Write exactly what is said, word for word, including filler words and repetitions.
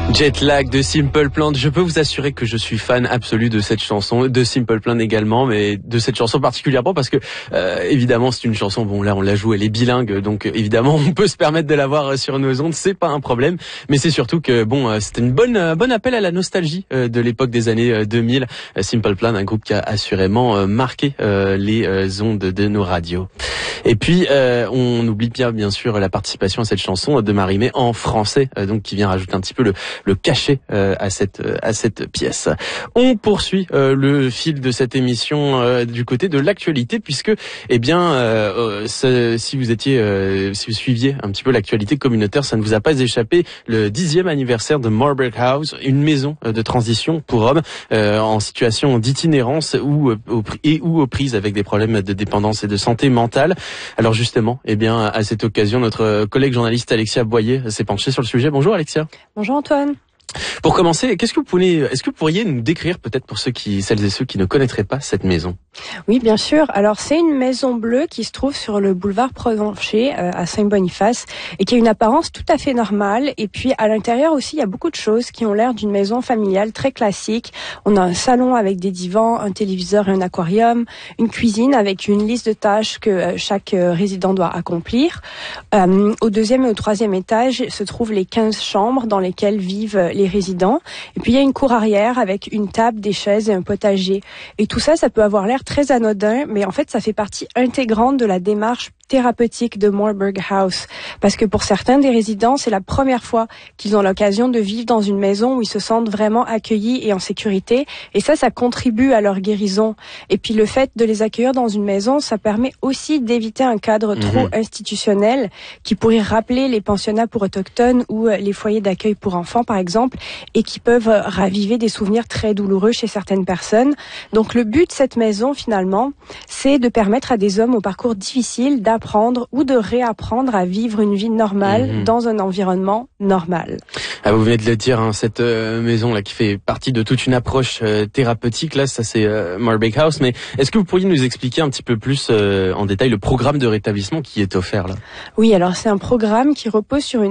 Jet Lag de Simple Plan. Je peux vous assurer que je suis fan absolu de cette chanson, de Simple Plan également, mais de cette chanson particulièrement parce que euh, évidemment c'est une chanson, bon là on la joue, elle est bilingue, donc évidemment on peut se permettre de l'avoir sur nos ondes, c'est pas un problème, mais c'est surtout que bon c'était une bonne euh, bon appel à la nostalgie euh, de l'époque des années euh, deux mille. Euh, Simple Plan, un groupe qui a assurément euh, marqué euh, les euh, ondes de nos radios. Et puis euh, on oublie bien bien sûr la participation à cette chanson de Marie-Mé en français, euh, donc qui vient rajouter un petit peu le le cachet euh, à cette euh, à cette pièce. On poursuit euh, le fil de cette émission euh, du côté de l'actualité, puisque eh bien euh, euh, si vous étiez euh, si vous suiviez un petit peu l'actualité communautaire, ça ne vous a pas échappé, le dixième anniversaire de Marlborough House, une maison de transition pour hommes euh, en situation d'itinérance ou au, et ou aux prises avec des problèmes de dépendance et de santé mentale. Alors justement, eh bien à cette occasion, notre collègue journaliste Alexia Boyer s'est penchée sur le sujet. Bonjour Alexia. Bonjour Antoine. Pour commencer, qu'est-ce que vous pouvez, est-ce que vous pourriez nous décrire peut-être pour ceux qui, celles et ceux qui ne connaîtraient pas cette maison? Oui, bien sûr. Alors, c'est une maison bleue qui se trouve sur le boulevard Provencher euh, à Saint-Boniface et qui a une apparence tout à fait normale. Et puis, à l'intérieur aussi, il y a beaucoup de choses qui ont l'air d'une maison familiale très classique. On a un salon avec des divans, un téléviseur et un aquarium, une cuisine avec une liste de tâches que euh, chaque euh, résident doit accomplir. Euh, au deuxième et au troisième étage se trouvent les quinze chambres dans lesquelles vivent les résidents. Et puis, il y a une cour arrière avec une table, des chaises et un potager. Et tout ça, ça peut avoir l'air très anodin, mais en fait, ça fait partie intégrante de la démarche thérapeutique de Marlborough House. Parce que pour certains des résidents, c'est la première fois qu'ils ont l'occasion de vivre dans une maison où ils se sentent vraiment accueillis et en sécurité. Et ça, ça contribue à leur guérison. Et puis le fait de les accueillir dans une maison, ça permet aussi d'éviter un cadre mmh. trop institutionnel qui pourrait rappeler les pensionnats pour autochtones ou les foyers d'accueil pour enfants, par exemple, et qui peuvent raviver des souvenirs très douloureux chez certaines personnes. Donc le but de cette maison, finalement, c'est de permettre à des hommes au parcours difficile d'apprendre apprendre ou de réapprendre à vivre une vie normale mmh. dans un environnement normal. Ah, vous venez de le dire, hein, cette euh, maison là qui fait partie de toute une approche euh, thérapeutique, là ça c'est euh, Marlborough House, mais est-ce que vous pourriez nous expliquer un petit peu plus euh, en détail le programme de rétablissement qui est offert là? Oui, alors c'est un programme qui repose sur une